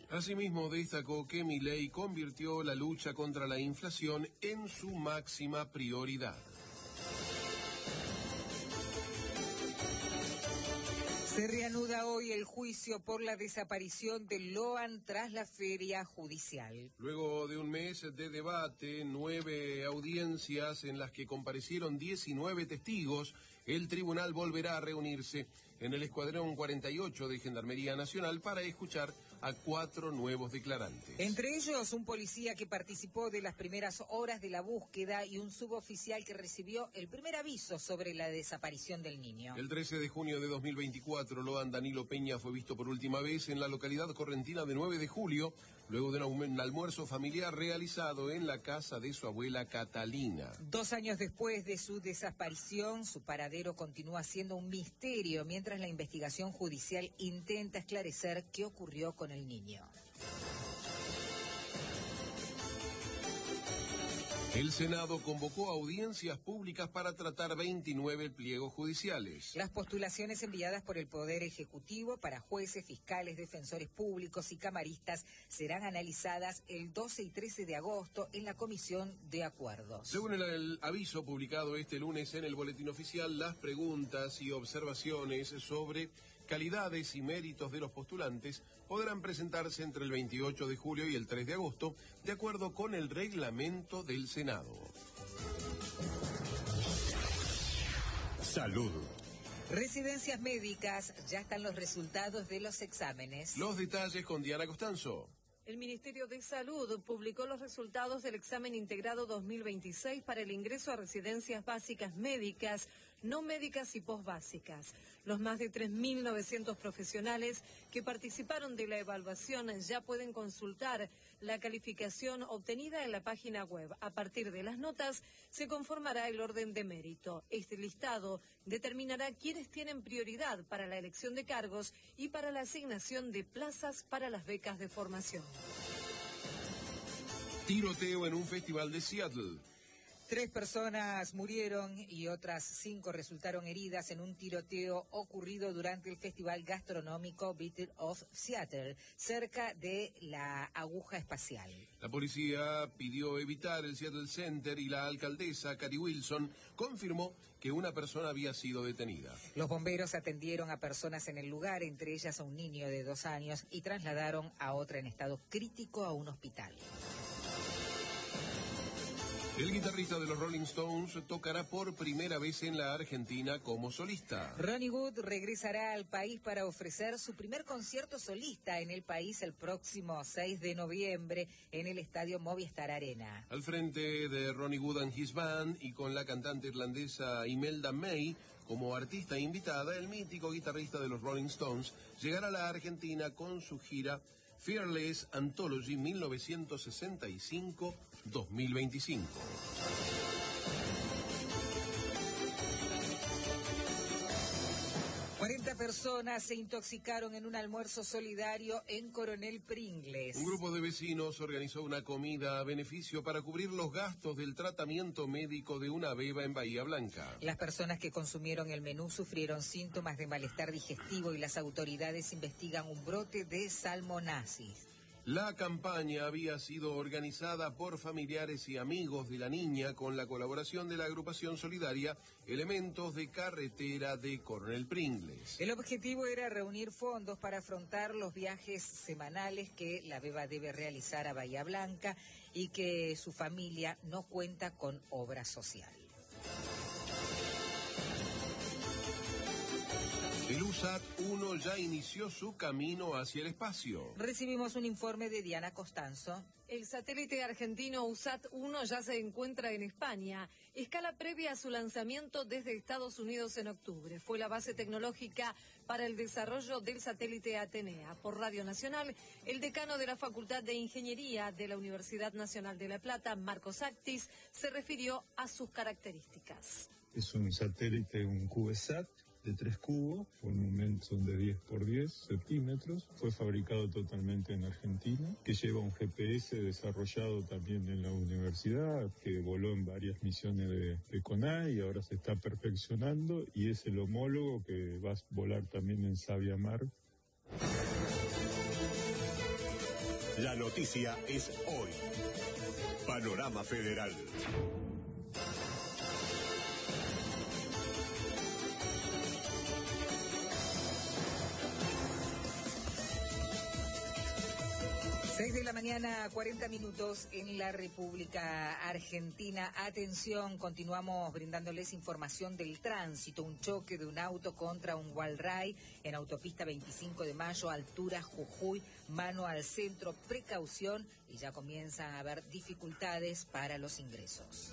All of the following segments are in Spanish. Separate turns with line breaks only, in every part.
Asimismo, destacó que Milei convirtió la lucha contra la inflación en su máxima prioridad.
Se reanuda hoy el juicio por la desaparición de Loan tras la feria judicial.
Luego de un mes de debate, 9 audiencias en las que comparecieron 19 testigos, el tribunal volverá a reunirse en el Escuadrón 48 de Gendarmería Nacional para escuchar a 4 nuevos declarantes.
Entre ellos, un policía que participó de las primeras horas de la búsqueda y un suboficial que recibió el primer aviso sobre la desaparición del niño.
El 13 de junio de 2024, Loan Danilo Peña fue visto por última vez en la localidad correntina de 9 de julio, luego de un almuerzo familiar realizado en la casa de su abuela Catalina.
2 años después de su desaparición, su paradero continúa siendo un misterio, mientras la investigación judicial intenta esclarecer qué ocurrió con el niño.
El Senado convocó audiencias públicas para tratar 29 pliegos judiciales.
Las postulaciones enviadas por el Poder Ejecutivo para jueces, fiscales, defensores públicos y camaristas serán analizadas el 12 y 13 de agosto en la Comisión de Acuerdos.
Según el aviso publicado este lunes en el Boletín Oficial, las preguntas y observaciones sobre calidades y méritos de los postulantes podrán presentarse entre el 28 de julio y el 3 de agosto, de acuerdo con el reglamento del Senado.
Salud.
Residencias médicas, ya están los resultados de los exámenes.
Los detalles con Diana Costanzo.
El Ministerio de Salud publicó los resultados del examen integrado 2026 para el ingreso a residencias básicas médicas, no médicas y posbásicas. Los más de 3.900 profesionales que participaron de la evaluación ya pueden consultar la calificación obtenida en la página web. A partir de las notas se conformará el orden de mérito. Este listado determinará quiénes tienen prioridad para la elección de cargos y para la asignación de plazas para las becas de formación.
Tiroteo en un festival de Seattle.
3 personas murieron y otras 5 resultaron heridas en un tiroteo ocurrido durante el festival gastronómico Battle of Seattle, cerca de la aguja espacial.
La policía pidió evitar el Seattle Center y la alcaldesa, Kathy Wilson, confirmó que una persona había sido detenida.
Los bomberos atendieron a personas en el lugar, entre ellas a un niño de 2 años, y trasladaron a otra en estado crítico a un hospital.
El guitarrista de los Rolling Stones tocará por primera vez en la Argentina como solista.
Ronnie Wood regresará al país para ofrecer su primer concierto solista en el país el próximo 6 de noviembre en el estadio Movistar Arena.
Al frente de Ronnie Wood and His Band y con la cantante irlandesa Imelda May como artista invitada, el mítico guitarrista de los Rolling Stones llegará a la Argentina con su gira Fearless Anthology 1965-2025.
40 personas se intoxicaron en un almuerzo solidario en Coronel Pringles.
Un grupo de vecinos organizó una comida a beneficio para cubrir los gastos del tratamiento médico de una beba en Bahía Blanca.
Las personas que consumieron el menú sufrieron síntomas de malestar digestivo y las autoridades investigan un brote de salmonasis.
La campaña había sido organizada por familiares y amigos de la niña con la colaboración de la agrupación solidaria Elementos de Carretera de Coronel Pringles.
El objetivo era reunir fondos para afrontar los viajes semanales que la beba debe realizar a Bahía Blanca y que su familia no cuenta con obra social.
El USAT-1 ya inició su camino hacia el espacio.
Recibimos un informe de Diana Costanzo.
El satélite argentino USAT-1 ya se encuentra en España, escala previa a su lanzamiento desde Estados Unidos en octubre. Fue la base tecnológica para el desarrollo del satélite Atenea. Por Radio Nacional, el decano de la Facultad de Ingeniería de la Universidad Nacional de La Plata, Marcos Actis, se refirió a sus características.
Es un satélite, un CubeSat, de 3 cubos, por un momento son de 10 por 10 centímetros. Fue fabricado totalmente en Argentina, que lleva un GPS desarrollado también en la universidad, que voló en varias misiones de CONAI y ahora se está perfeccionando, y es el homólogo que va a volar también en Sabia Mar.
La noticia es hoy. Panorama Federal.
De la mañana, 40 minutos en la República Argentina. Atención, continuamos brindándoles información del tránsito. Un choque de un auto contra un Walray en autopista 25 de Mayo, altura Jujuy, mano al centro. Precaución, y ya comienzan a haber dificultades para los ingresos.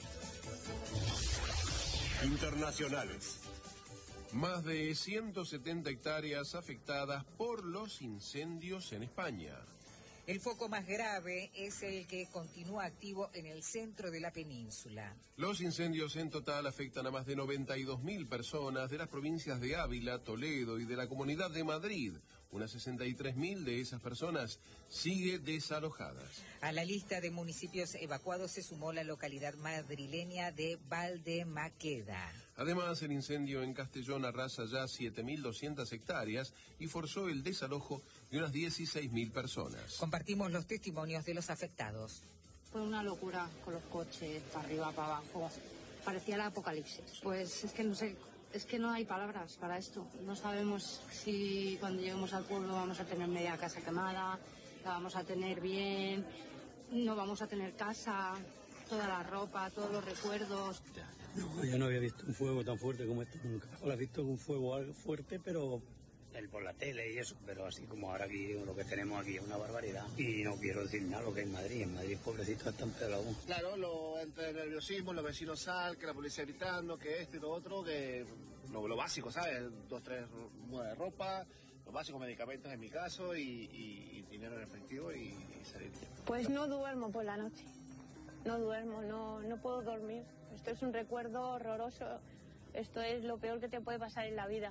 Internacionales.
Más de 170 hectáreas afectadas por los incendios en España.
El foco más grave es el que continúa activo en el centro de la península.
Los incendios en total afectan a más de 92.000 personas de las provincias de Ávila, Toledo y de la Comunidad de Madrid. Unas 63.000 de esas personas sigue desalojadas.
A la lista de municipios evacuados se sumó la localidad madrileña de Valdemaqueda.
Además, el incendio en Castellón arrasa ya 7.200 hectáreas y forzó el desalojo de unas 16.000 personas.
Compartimos los testimonios de los afectados.
Fue una locura con los coches, para arriba, para abajo. Parecía el apocalipsis. Pues es que no sé, es que no hay palabras para esto. No sabemos si cuando lleguemos al pueblo vamos a tener media casa quemada, la vamos a tener bien, no vamos a tener casa, toda la ropa, todos los recuerdos.
No, yo no había visto un fuego tan fuerte como esto nunca. Lo he visto un fuego algo fuerte, pero por la tele y eso, pero así como ahora aquí lo que tenemos aquí es una barbaridad. Y no quiero decir nada lo que es Madrid. En Madrid, pobrecitos, están peor aún.
Claro, entre el nerviosismo, los vecinos sal, que la policía gritando, que esto y lo otro, que lo básico, ¿sabes? 2, 3 mudas de ropa, los básicos medicamentos en mi caso y dinero en efectivo y salir.
Pues no duermo por la noche. No duermo, no puedo dormir. Esto es un recuerdo horroroso. Esto es lo peor que te puede pasar en la vida.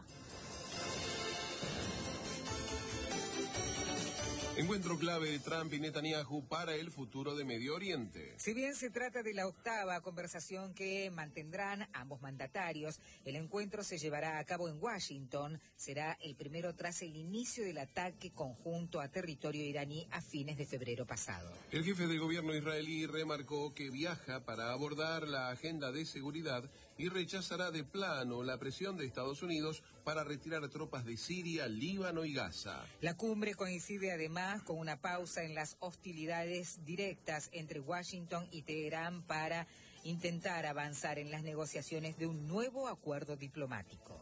Encuentro clave de Trump y Netanyahu para el futuro de Medio Oriente.
Si bien se trata de la octava conversación que mantendrán ambos mandatarios, el encuentro se llevará a cabo en Washington. Será el primero tras el inicio del ataque conjunto a territorio iraní a fines de febrero pasado.
El jefe del gobierno israelí remarcó que viaja para abordar la agenda de seguridad y rechazará de plano la presión de Estados Unidos para retirar tropas de Siria, Líbano y Gaza.
La cumbre coincide además con una pausa en las hostilidades directas entre Washington y Teherán para intentar avanzar en las negociaciones de un nuevo acuerdo diplomático.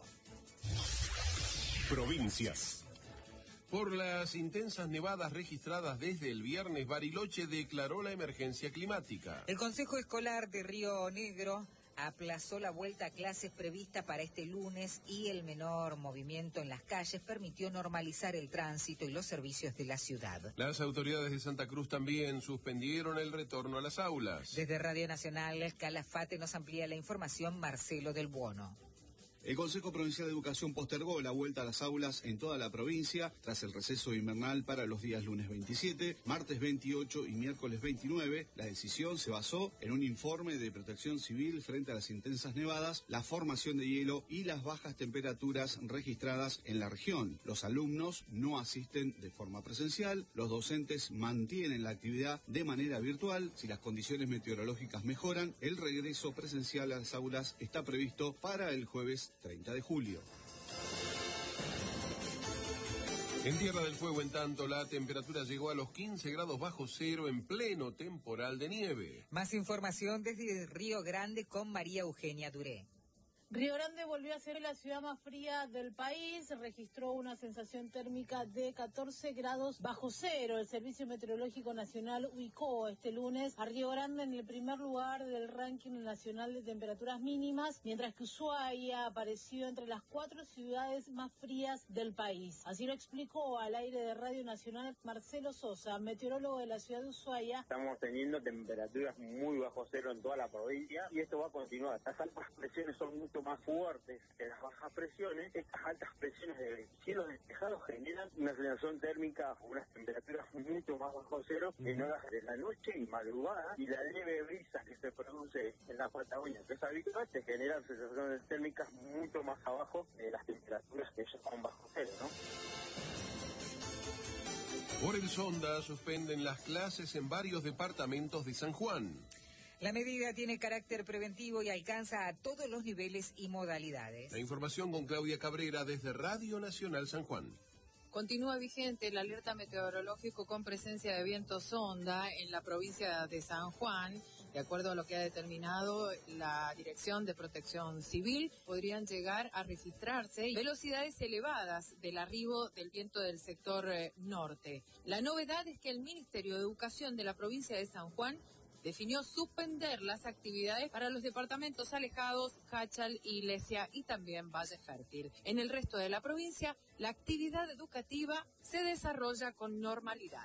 Provincias.
Por las intensas nevadas registradas desde el viernes, Bariloche declaró la emergencia climática.
El Consejo Escolar de Río Negro aplazó la vuelta a clases prevista para este lunes y el menor movimiento en las calles permitió normalizar el tránsito y los servicios de la ciudad.
Las autoridades de Santa Cruz también suspendieron el retorno a las aulas.
Desde Radio Nacional Calafate nos amplía la información Marcelo del Buono.
El Consejo Provincial de Educación postergó la vuelta a las aulas en toda la provincia tras el receso invernal para los días lunes 27, martes 28 y miércoles 29. La decisión se basó en un informe de Protección Civil frente a las intensas nevadas, la formación de hielo y las bajas temperaturas registradas en la región. Los alumnos no asisten de forma presencial, los docentes mantienen la actividad de manera virtual. Si las condiciones meteorológicas mejoran, el regreso presencial a las aulas está previsto para el jueves 30 de julio.
En Tierra del Fuego, en tanto, la temperatura llegó a los 15 grados bajo cero en pleno temporal de nieve.
Más información desde Río Grande con María Eugenia Duré.
Río Grande volvió a ser la ciudad más fría del país, registró una sensación térmica de 14 grados bajo cero. El Servicio Meteorológico Nacional ubicó este lunes a Río Grande en el primer lugar del ranking nacional de temperaturas mínimas, mientras que Ushuaia apareció entre las 4 ciudades más frías del país. Así lo explicó al aire de Radio Nacional Marcelo Sosa, meteorólogo de la ciudad de Ushuaia.
Estamos teniendo temperaturas muy bajo cero en toda la provincia y esto va a continuar. Las altas presiones son mucho más fuertes que las bajas presiones. Estas altas presiones de cielos despejados generan una sensación térmica, unas temperaturas mucho más bajo cero en horas de la noche y madrugada, y la leve brisa que se produce en la Patagonia, que es habitual, te generan sensaciones térmicas mucho más abajo de las temperaturas que ya están bajo cero, ¿no?
Por el Sonda suspenden las clases en varios departamentos de San Juan.
La medida tiene carácter preventivo y alcanza a todos los niveles y modalidades.
La información con Claudia Cabrera desde Radio Nacional San Juan.
Continúa vigente el alerta meteorológico con presencia de viento sonda en la provincia de San Juan. De acuerdo a lo que ha determinado la Dirección de Protección Civil, podrían llegar a registrarse velocidades elevadas del arribo del viento del sector norte. La novedad es que el Ministerio de Educación de la provincia de San Juan definió suspender las actividades para los departamentos alejados, Jáchal, Iglesia y también Valle Fértil. En el resto de la provincia, la actividad educativa se desarrolla con normalidad.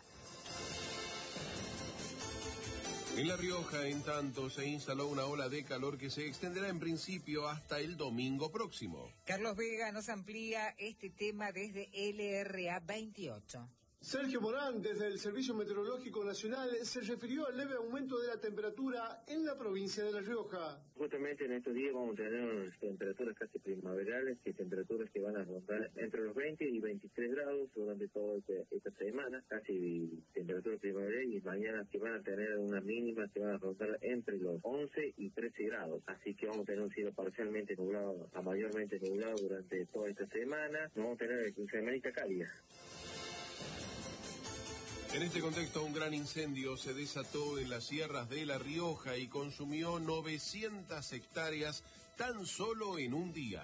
En La Rioja, en tanto, se instaló una ola de calor que se extenderá en principio hasta el domingo próximo.
Carlos Vega nos amplía este tema desde LRA 28.
Sergio Morán, desde el Servicio Meteorológico Nacional, se refirió al leve aumento de la temperatura en la provincia de La Rioja.
Justamente en estos días vamos a tener unas temperaturas casi primaverales, y temperaturas que van a rondar entre los 20 y 23 grados durante toda esta semana, casi temperatura primaveral, y mañana que van a tener una mínima que van a rondar entre los 11 y 13 grados. Así que vamos a tener un cielo parcialmente nublado a mayormente nublado durante toda esta semana. Vamos a tener una semanita cálida.
En este contexto, un gran incendio se desató en las sierras de La Rioja y consumió 900 hectáreas tan solo en un día.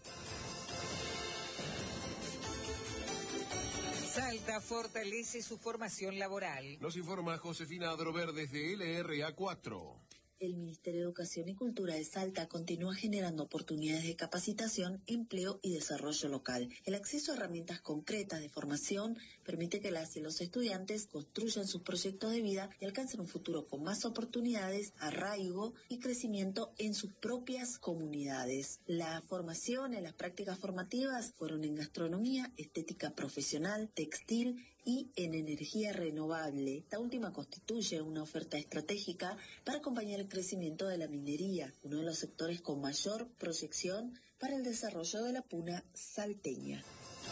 Salta fortalece su formación laboral.
Nos informa Josefina Adrover desde LRA 4.
El Ministerio de Educación y Cultura de Salta continúa generando oportunidades de capacitación, empleo y desarrollo local. El acceso a herramientas concretas de formación permite que las y los estudiantes construyan sus proyectos de vida y alcancen un futuro con más oportunidades, arraigo y crecimiento en sus propias comunidades. La formación en las prácticas formativas fueron en gastronomía, estética profesional, textil y en energía renovable. Esta última constituye una oferta estratégica para acompañar el crecimiento de la minería, uno de los sectores con mayor proyección para el desarrollo de la puna salteña.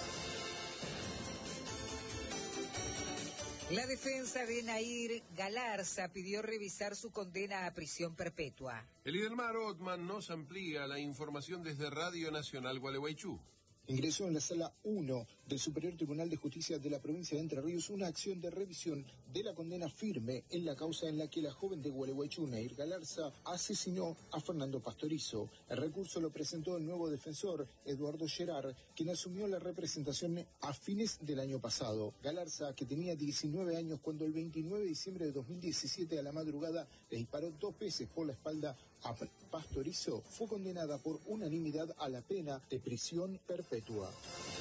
La defensa de Nair Galarza pidió revisar su condena a prisión perpetua.
El Idelmar Othman nos amplía la información desde Radio Nacional Gualeguaychú.
Ingresó en la Sala 1 del Superior Tribunal de Justicia de la provincia de Entre Ríos una acción de revisión de la condena firme en la causa en la que la joven de Gualeguaychú, Nair Galarza, asesinó a Fernando Pastorizo. El recurso lo presentó el nuevo defensor, Eduardo Gerard, quien asumió la representación a fines del año pasado. Galarza, que tenía 19 años cuando el 29 de diciembre de 2017 a la madrugada le disparó 2 veces por la espalda a Pastorizo, fue condenada por unanimidad a la pena de prisión perpetua.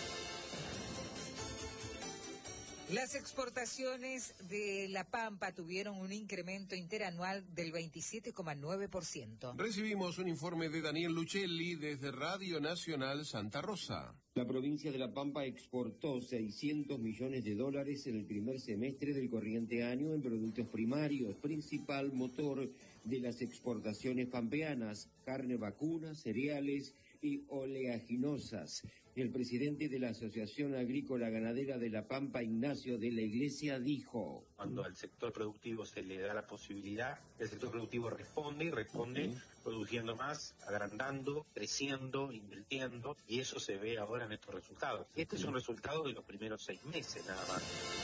Las exportaciones de La Pampa tuvieron un incremento interanual del 27,9%.
Recibimos un informe de Daniel Luchelli desde Radio Nacional Santa Rosa.
La provincia de La Pampa exportó $600 millones en el primer semestre del corriente año en productos primarios, principal motor de las exportaciones pampeanas, carne vacuna, cereales y oleaginosas. El presidente de la Asociación Agrícola Ganadera de La Pampa, Ignacio de la Iglesia, dijo:
cuando al sector productivo se le da la posibilidad, el sector productivo responde y responde produciendo más, agrandando, creciendo, invirtiendo, y eso se ve ahora en estos resultados. Este es un resultado de los primeros 6 meses nada más.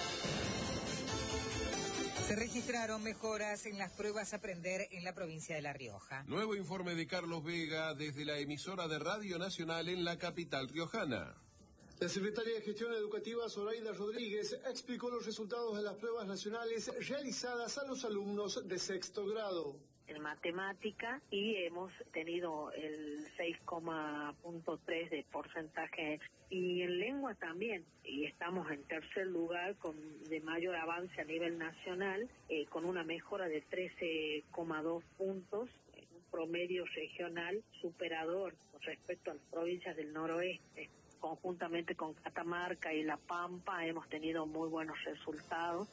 Se registraron mejoras en las pruebas a aprender en la provincia de La Rioja.
Nuevo informe de Carlos Vega desde la emisora de Radio Nacional en la capital riojana.
La secretaria de Gestión Educativa, Zoraida Rodríguez, explicó los resultados de las pruebas nacionales realizadas a los alumnos de sexto grado.
En matemática, y hemos tenido el 6,3 de porcentaje, y en lengua también, y estamos en tercer lugar de mayor avance a nivel nacional, con una mejora de 13,2 puntos, un promedio regional superador respecto a las provincias del noroeste. Conjuntamente con Catamarca y La Pampa hemos tenido muy buenos resultados.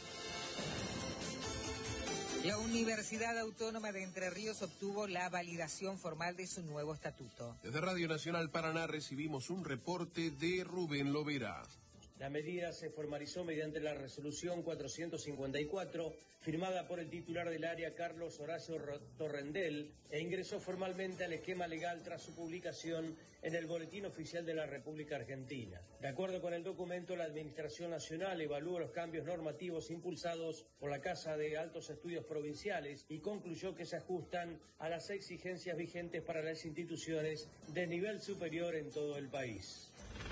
La Universidad Autónoma de Entre Ríos obtuvo la validación formal de su nuevo estatuto.
Desde Radio Nacional Paraná recibimos un reporte de Rubén Lovera.
La medida se formalizó mediante la resolución 454, firmada por el titular del área, Carlos Horacio Torrendel, e ingresó formalmente al esquema legal tras su publicación en el Boletín Oficial de la República Argentina. De acuerdo con el documento, la Administración Nacional evaluó los cambios normativos impulsados por la Casa de Altos Estudios Provinciales y concluyó que se ajustan a las exigencias vigentes para las instituciones de nivel superior en todo el país.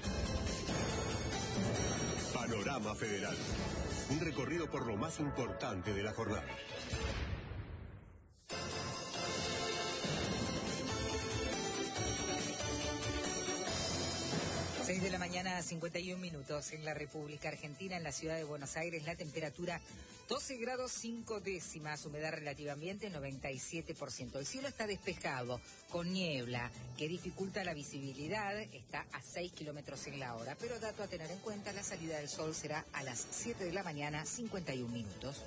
Panorama Federal. Un recorrido por lo más importante de la jornada.
6 de la mañana, 51 minutos en la República Argentina, en la ciudad de Buenos Aires, la temperatura 12 grados 5 décimas, humedad relativa ambiente 97%. El cielo está despejado, con niebla, que dificulta la visibilidad, está a 6 kilómetros en la hora, pero dato a tener en cuenta, la salida del sol será a las 7 de la mañana, 51 minutos.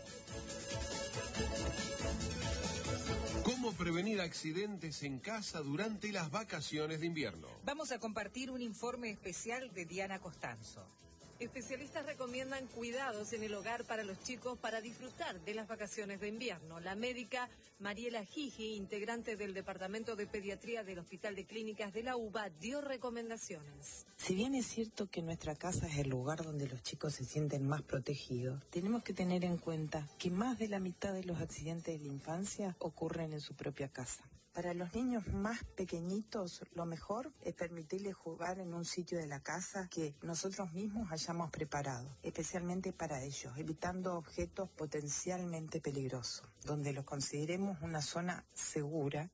¿Cómo prevenir accidentes en casa durante las vacaciones de invierno?
Vamos a compartir un informe especial de Diana Costanzo.
Especialistas recomiendan cuidados en el hogar para los chicos para disfrutar de las vacaciones de invierno. La médica Mariela Gigi, integrante del Departamento de Pediatría del Hospital de Clínicas de la UBA, dio recomendaciones.
Si bien es cierto que nuestra casa es el lugar donde los chicos se sienten más protegidos, tenemos que tener en cuenta que más de la mitad de los accidentes de la infancia ocurren en su propia casa. Para los niños más pequeñitos, lo mejor es permitirles jugar en un sitio de la casa que nosotros mismos hayamos preparado, especialmente para ellos, evitando objetos potencialmente peligrosos, donde los consideremos una zona segura.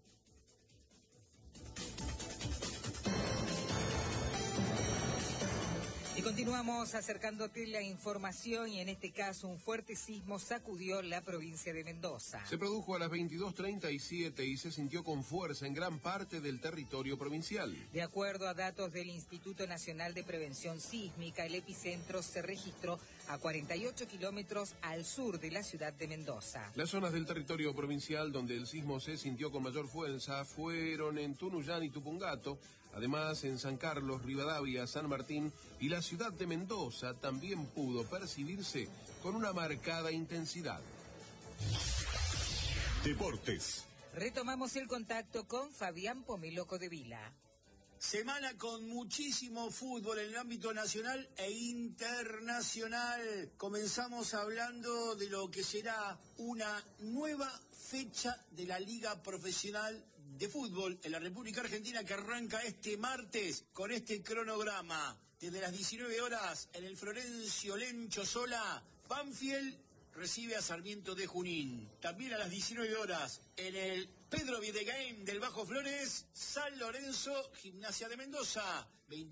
Y continuamos acercándote la información y en este caso un fuerte sismo sacudió la provincia de Mendoza.
Se produjo a las 22:37 y se sintió con fuerza en gran parte del territorio provincial.
De acuerdo a datos del Instituto Nacional de Prevención Sísmica, el epicentro se registró a 48 kilómetros al sur de la ciudad de Mendoza.
Las zonas del territorio provincial donde el sismo se sintió con mayor fuerza fueron en Tunuyán y Tupungato. Además, en San Carlos, Rivadavia, San Martín y la ciudad de Mendoza también pudo percibirse con una marcada intensidad.
Deportes.
Retomamos el contacto con Fabián Pomelo Codevila.
Semana con muchísimo fútbol en el ámbito nacional e internacional. Comenzamos hablando de lo que será una nueva fecha de la Liga Profesional de Fútbol en la República Argentina que arranca este martes con este cronograma. Desde las 19 horas en el Florencio Lencho Sola, Banfield recibe a Sarmiento de Junín. También a las 19 horas en el Pedro Videgain del Bajo Flores, San Lorenzo, Gimnasia de Mendoza.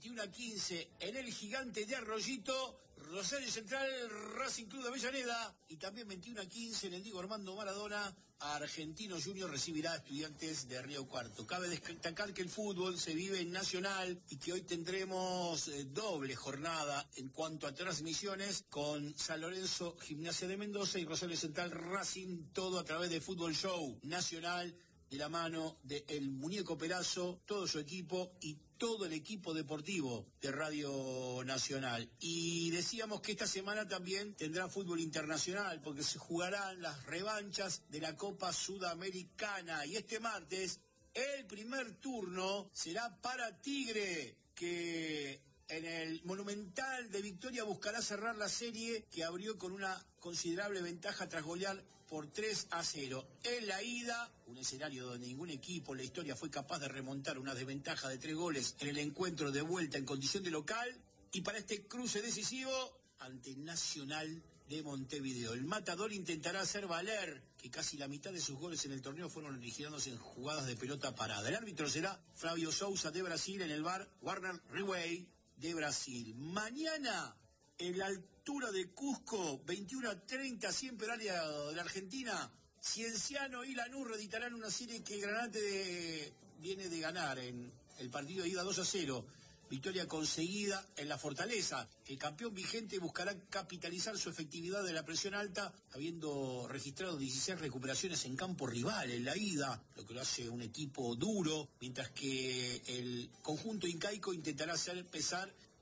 21:15 en el Gigante de Arroyito, Rosario Central, Racing Club de Avellaneda. Y también 21:15 en el Diego Armando Maradona, Argentino Junior recibirá a Estudiantes de Río Cuarto. Cabe destacar que el fútbol se vive en Nacional y que hoy tendremos doble jornada en cuanto a transmisiones con San Lorenzo, Gimnasia de Mendoza y Rosario Central, Racing, todo a través de Fútbol Show Nacional, de la mano de El Muñeco Perazo, todo su equipo y todo el equipo deportivo de Radio Nacional. Y decíamos que esta semana también tendrá fútbol internacional, porque se jugarán las revanchas de la Copa Sudamericana. Y este martes, el primer turno será para Tigre, que en el Monumental de Victoria buscará cerrar la serie que abrió con una considerable ventaja tras golear por 3-0. En la ida, un escenario donde ningún equipo en la historia fue capaz de remontar una desventaja de 3 goles en el encuentro de vuelta en condición de local, y para este cruce decisivo ante Nacional de Montevideo. El Matador intentará hacer valer que casi la mitad de sus goles en el torneo fueron originándose en jugadas de pelota parada. El árbitro será Flavio Sousa de Brasil, en el VAR Warner Riway de Brasil. Mañana, en la altura de Cusco, 21:30, siempre horaria de la Argentina, Cienciano y Lanús reeditarán una serie que Granate viene de ganar en el partido de ida 2-0. Victoria conseguida en la Fortaleza. El campeón vigente buscará capitalizar su efectividad de la presión alta, habiendo registrado 16 recuperaciones en campo rival en la ida, lo que lo hace un equipo duro, mientras que el conjunto incaico intentará hacer pesar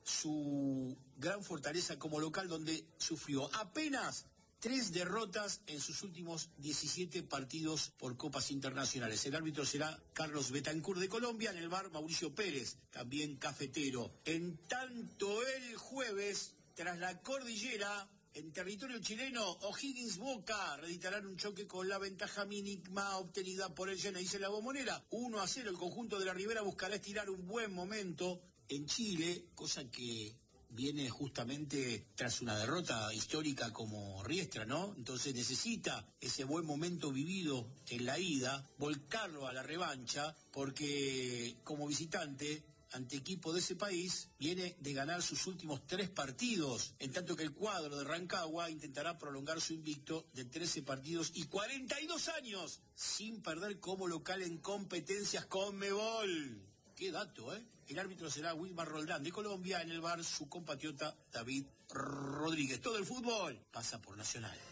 su gran fortaleza como local, donde sufrió apenas 3 derrotas en sus últimos 17 partidos por copas internacionales. El árbitro será Carlos Betancur de Colombia, en el VAR Mauricio Pérez, también cafetero. En tanto, el jueves, tras la cordillera, en territorio chileno, O'Higgins Boca reeditarán un choque con la ventaja mínima obtenida por el Geneise en la Bombonera. 1-0, el conjunto de la Ribera buscará estirar un buen momento en Chile, cosa que viene justamente tras una derrota histórica como Riestra, ¿no? Entonces necesita ese buen momento vivido en la ida, volcarlo a la revancha, porque como visitante ante equipo de ese país, viene de ganar sus últimos 3 partidos, en tanto que el cuadro de Rancagua intentará prolongar su invicto de 13 partidos y 42 años sin perder como local en competencias Conmebol. ¡Qué dato, eh! El árbitro será Wilmar Roldán de Colombia, en el VAR su compatriota David Rodríguez. Todo el fútbol pasa por Nacional.